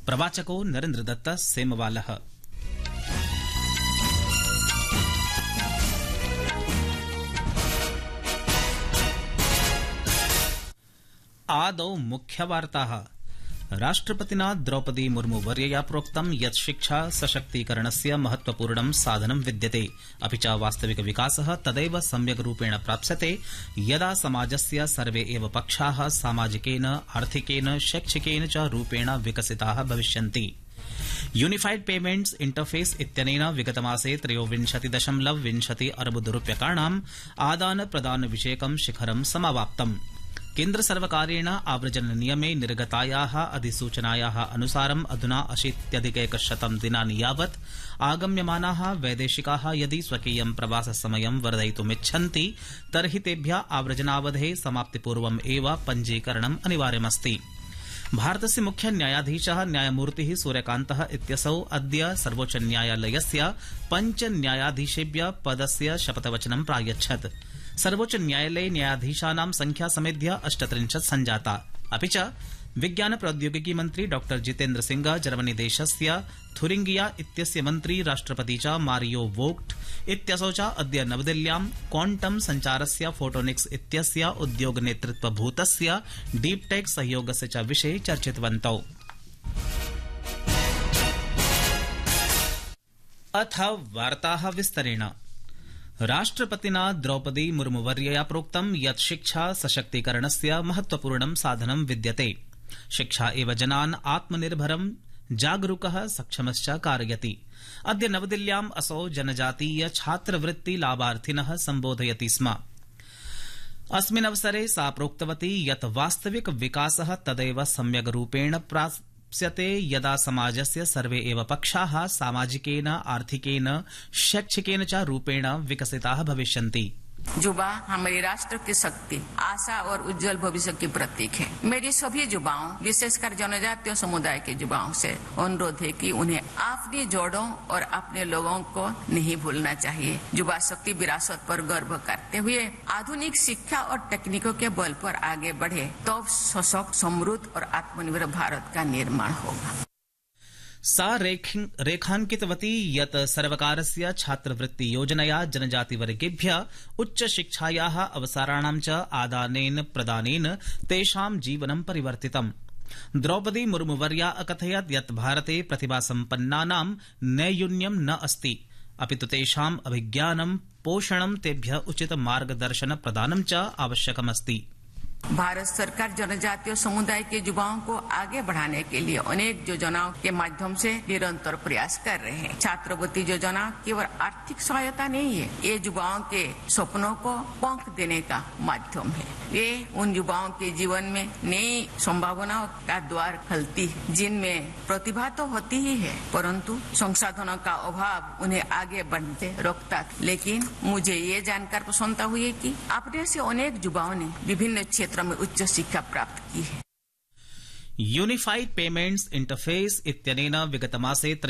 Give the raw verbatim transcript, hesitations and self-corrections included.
प्रवाचको नरेन्द्रदत्त सेमवालः। आदौ मुख्यवार्ताः। राष्ट्रपतिना द्रौपदी मुर्मुवर्यया प्रोक्तं यत् शिक्षा सशक्तीकरणस्य महत्वपूर्णं साधनं विद्यते, अपि च वास्तविक विकासः तदैव सम्यग् रूपेण प्राप्स्यते यदा समाजस्य सर्वे एव पक्षाः सामाजिकेन, आर्थिकेन, शैक्षिकेन च रूपेण विकसिताः भविष्यन्ति। यूनिफाइड पेमेंट्स इंटरफेस इत्यनेन विगतमासे त्रयोविंशति दशमलव विंशति अर्बुदरूप्यकाणाम् आदान प्रदान विषयकं शिखरं समावाप्तम्। केन्द्रसर्वकारेण आव्रजन नियमे निर्गतायाः अधिसूचनायाः अनुसारम् अधुना अशीत्यधिकैकशतं दिनानि यावत् आगम्यमानाः वैदेशिकाः यदि स्वकीयं प्रवाससमयं वर्धयितुमिच्छन्ति तर्हि तेभ्यः आव्रजनावधेः समाप्तिपूर्वम् एव पञ्जीकरणम् अनिवार्यमस्ति। भारतस्य मुख्य न्यायाधीशः न्यायमूर्तिः सूर्यकान्तः इत्यसौ अद्य सर्वोच्चन्यायालयस्य पञ्च न्यायाधीशेभ्यः पदस्य शपथवचनं प्रायच्छत्। सर्वोच्च न्यायालये न्यायाधीशानां संख्या समेध्य अष्टत्रिंशत् सञ्जाता। अपि च विज्ञान प्रौद्योगिकी मन्त्री डॉ जितेन्द्र सिंह, जर्मनी देशस्य थुरिंगिया इत्यस्य मन्त्री, राष्ट्रपति च मारियो वोग्ट इत्यसौ च अद्य नवदिल्ल्यां क्वांटम संचारस्य फोटोनिक्स इत्यस्य उद्योग नेतृत्वभूतस्य डीपटेक सहयोगस्य च विषये चर्चितवन्तौ। अथ वार्ताः विस्तरेण। राष्ट्रपतिना द्रौपदी मुर्मुवर्यया प्रोक्तं यत् शिक्षा सशक्तीकरणस्य महत्वपूर्णं साधनं विद्यते। शिक्षा एव जनान् आत्मनिर्भरं, जागरूकः, सक्षमश्च कारयति। अद्य नवदिल्ल्याम् असौ जनजातीय छात्रवृत्ति लाभार्थिनः सम्बोधयति स्म। अस्मिन् अवसरे सा प्रोक्तवती यत् वास्तविक विकासः तदैव सम्यग् रूपेण प्राप्स्यते यदा समाजस्य सर्वे एव पक्षाः सामाजिकेन, आर्थिकेन, शैक्षिकेन च रूपेण विकसिताः भविष्यन्ति। युवा हमारे राष्ट्र की शक्ति, आशा और उज्जवल भविष्य की प्रतीक है। मेरी सभी युवाओं, विशेषकर जनजातीय समुदाय के युवाओं से अनुरोध है कि उन्हें अपनी जड़ों और अपने लोगों को नहीं भूलना चाहिए। युवा शक्ति विरासत पर गर्व करते हुए आधुनिक शिक्षा और तकनीकों के बल पर आगे बढ़े तो सशक्त, समृद्ध और आत्मनिर्भर भारत का निर्माण होगा। सा रेखांकितवती यत् सर्वकारस्य छात्रवृत्ति योजनया जनजातिवर्गेभ्यः उच्चशिक्षायाः अवसराणां च आदानेन प्रदानेन तेषां जीवनं परिवर्तितम्। द्रौपदी मुर्मुवर्या अकथयत् यत् भारते प्रतिभासम्पन्नानां नैयून्यं न अस्ति, अपितु तेषाम् अभिज्ञानं, पोषणं, तेभ्यः उचित मार्गदर्शन प्रदानं च आवश्यकमस्ति। भारत सरकार जनजातीय समुदाय के युवाओं को आगे बढ़ाने के लिए अनेक योजनाओं के माध्यम से निरंतर प्रयास कर रहे हैं। छात्रवृत्ति योजना केवल आर्थिक सहायता नहीं है, ये युवाओं के सपनों को पंख देने का माध्यम है। ये उन युवाओं के जीवन में नई संभावनाओं का द्वार खोलती है, जिनमें प्रतिभा तो होती ही है परंतु संसाधनों का अभाव उन्हें आगे बढ़ते रोकता। लेकिन मुझे ये जानकर प्रसन्नता हुई कि अपने से अनेक युवाओं ने विभिन्न क्षेत्रों में उच्च शिक्षा प्राप्त की है। यूनिफाइड पेमेंट्स इंटरफेस इत्यनेन विगतमासे